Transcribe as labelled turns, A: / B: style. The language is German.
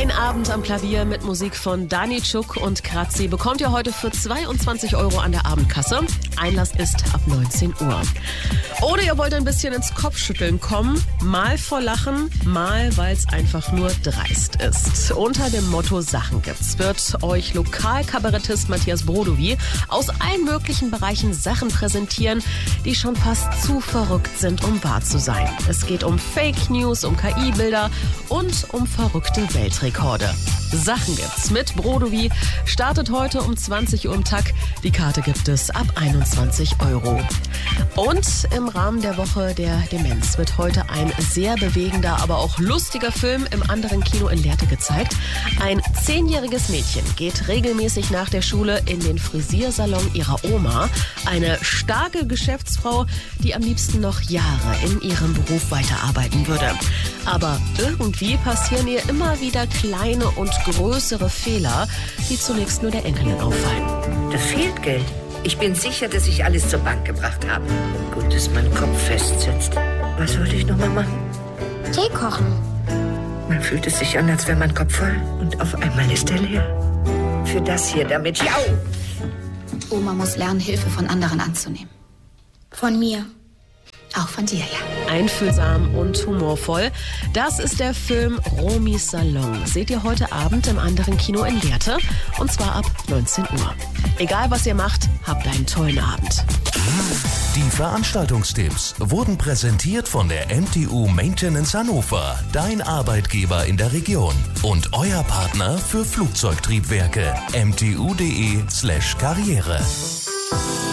A: Ein Abend am Klavier mit Musik von Dani Tschuk und Kratzi bekommt ihr heute für 22 € an der Abendkasse. Einlass ist ab 19 Uhr. Oder ihr wollt ein bisschen ins Kopfschütteln kommen, mal vor Lachen, mal weil es einfach nur dreist ist. Unter dem Motto Sachen gibt's wird euch Lokalkabarettist Matthias Brodowy aus allen möglichen Bereichen Sachen präsentieren, die schon fast zu verrückt sind, um wahr zu sein. Es geht um Fake News, um KI-Bilder und um verrückte Weltrekorde. Sachen gibt's mit Brodowy. Startet heute um 20 Uhr im Tag. Die Karte gibt es ab 21 €. Und im Rahmen der Woche der Demenz wird heute ein sehr bewegender, aber auch lustiger Film im anderen Kino in Lehrte gezeigt. Ein 10-jähriges Mädchen geht regelmäßig nach der Schule in den Frisiersalon ihrer Oma. Eine starke Geschäftsfrau, die am liebsten noch Jahre in ihrem Beruf weiterarbeiten würde. Aber irgendwie passieren ihr immer wieder kleine und größere Fehler, die zunächst nur der Enkelin auffallen.
B: Da fehlt Geld. Ich bin sicher, dass ich alles zur Bank gebracht habe. Gut, dass mein Kopf festsitzt. Was sollte ich nochmal machen?
C: Tee kochen.
B: Man fühlt es sich an, als wäre mein Kopf voll. Und auf einmal ist er leer. Für das hier damit. Jau!
C: Oma muss lernen, Hilfe von anderen anzunehmen. Von mir. Auch von dir, ja.
A: Einfühlsam und humorvoll. Das ist der Film Romis Salon. Seht ihr heute Abend im anderen Kino in Lehrte. Und zwar ab 19 Uhr. Egal was ihr macht, habt einen tollen Abend.
D: Die Veranstaltungstipps wurden präsentiert von der MTU Maintenance Hannover, dein Arbeitgeber in der Region und euer Partner für Flugzeugtriebwerke. mtu.de/karriere.